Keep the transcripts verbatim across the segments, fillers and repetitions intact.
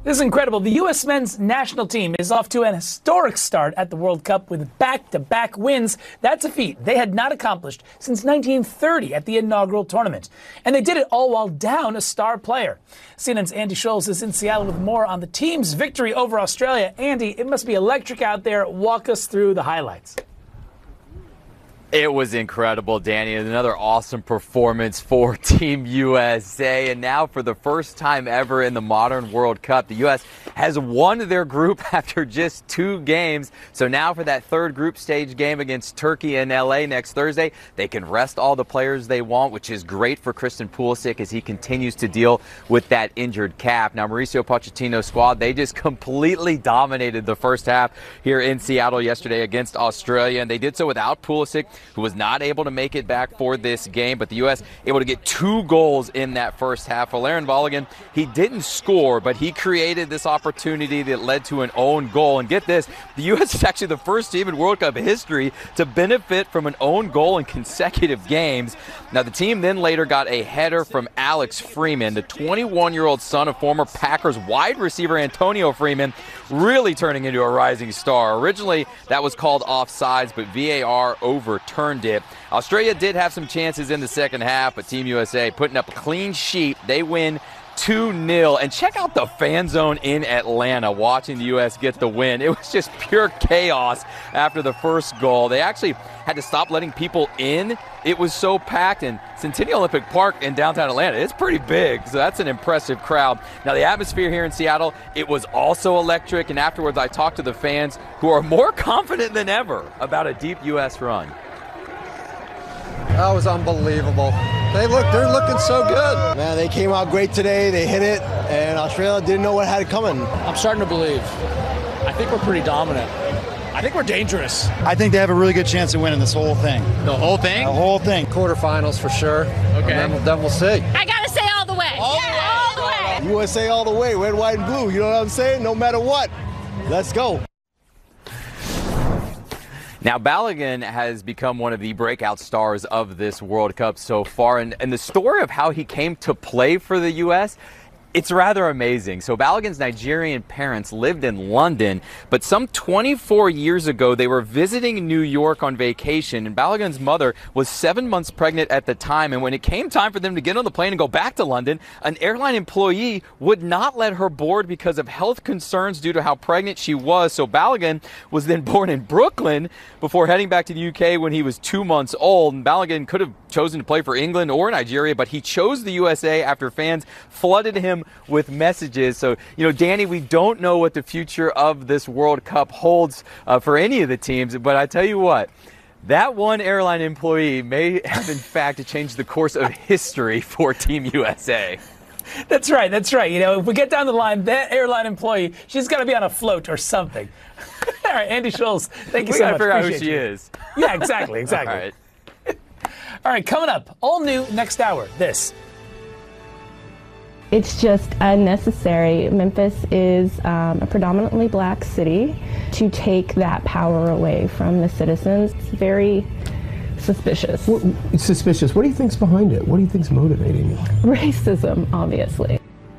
This is incredible. The U S men's national team is off to an historic start at the World Cup with back-to-back wins. That's a feat they had not accomplished since nineteen thirty at the inaugural tournament. And they did it all while down a star player. C N N's Andy Scholes is in Seattle with more on the team's victory over Australia. Andy, it must be electric out there. Walk us through the highlights. It was incredible, Danny. Another awesome performance for Team U S A. And now for the first time ever in the modern World Cup, the U S has won their group after just two games. So now for that third group stage game against Turkey in L A next Thursday, they can rest all the players they want, which is great for Christian Pulisic as he continues to deal with that injured calf. Now, Mauricio Pochettino's squad, they just completely dominated the first half here in Seattle yesterday against Australia. And they did so without Pulisic, who was not able to make it back for this game. But the U S able to get two goals in that first half. Well, Aaron Balogun, he didn't score, but he created this opportunity that led to an own goal. And get this, the U S is actually the first team in World Cup history to benefit from an own goal in consecutive games. Now, the team then later got a header from Alex Freeman, the twenty-one-year-old son of former Packers wide receiver Antonio Freeman, really turning into a rising star. Originally, that was called offsides, but V A R overturned it. Australia did have some chances in the second half, but Team U S A putting up a clean sheet. They win two nil. And check out the fan zone in Atlanta watching the U S get the win. It was just pure chaos after the first goal. They actually had to stop letting people in. It was so packed. And Centennial Olympic Park in downtown Atlanta, it's pretty big, so that's an impressive crowd. Now, the atmosphere here in Seattle, it was also electric. And afterwards, I talked to the fans who are more confident than ever about a deep U S run. That was unbelievable. They look, they're looking so good. Man, they came out great today. They hit it, and Australia didn't know what had it coming. I'm starting to believe. I think we're pretty dominant. I think we're dangerous. I think they have a really good chance of winning this whole thing. The whole thing? The whole thing. Quarterfinals for sure. Okay. And then, we'll, then we'll see. I gotta say all the way. All yeah, the way. all the way. U S A all the way, red, white, and blue. You know what I'm saying? No matter what. Let's go. Now, Balogun has become one of the breakout stars of this World Cup so far, and, and the story of how he came to play for the U S, it's rather amazing. So Balogun's Nigerian parents lived in London, but some twenty-four years ago, they were visiting New York on vacation, and Balogun's mother was seven months pregnant at the time, and when it came time for them to get on the plane and go back to London, an airline employee would not let her board because of health concerns due to how pregnant she was. So Balogun was then born in Brooklyn before heading back to the U K when he was two months old, and Balogun could have chosen to play for England or Nigeria, but he chose the U S A after fans flooded him with messages. So, you know, Danny, we don't know what the future of this World Cup holds uh, for any of the teams, but I tell you what, that one airline employee may have in fact changed the course of history for Team U S A. That's right, that's right. You know, if we get down the line, that airline employee, she's got to be on a float or something. All right, Andy Scholes, thank you we so gotta much. figure out Appreciate who she you. is. Yeah, exactly, exactly. All right. All right, coming up, all new next hour, this. It's just unnecessary. Memphis is um, a predominantly black city. To take that power away from the citizens, it's very suspicious. What, it's suspicious. What do you think's behind it? What do you think's motivating it? Racism, obviously.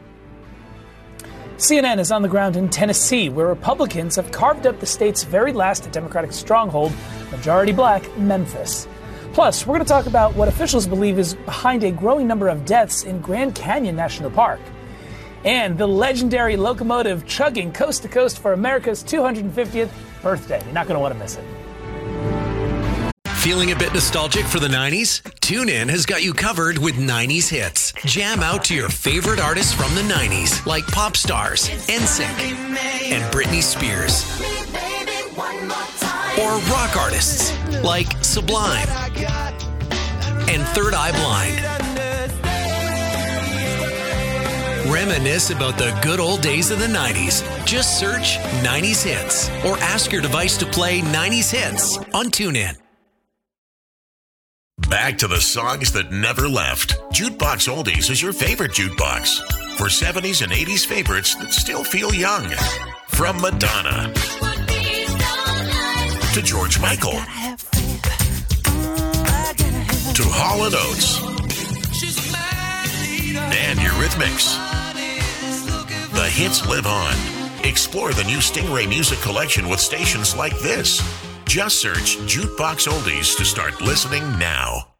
C N N is on the ground in Tennessee, where Republicans have carved up the state's very last Democratic stronghold, majority black Memphis. Plus, we're going to talk about what officials believe is behind a growing number of deaths in Grand Canyon National Park. And the legendary locomotive chugging coast to coast for America's two hundred fiftieth birthday. You're not going to want to miss it. Feeling a bit nostalgic for the nineties? TuneIn has got you covered with nineties hits. Jam out to your favorite artists from the nineties, like pop stars, N Sync, and Britney Spears. Or rock artists, like Sublime and Third Eye Blind. Reminisce about the good old days of the nineties. Just search nineties hits or ask your device to play nineties hits on TuneIn. Back to the songs that never left. Jukebox Oldies is your favorite jukebox for seventies and eighties favorites that still feel young. From Madonna to George Michael to Hall and Oates and Eurythmics. The hits live on. Explore the new Stingray Music Collection with stations like this. Just search Jukebox Oldies to start listening now.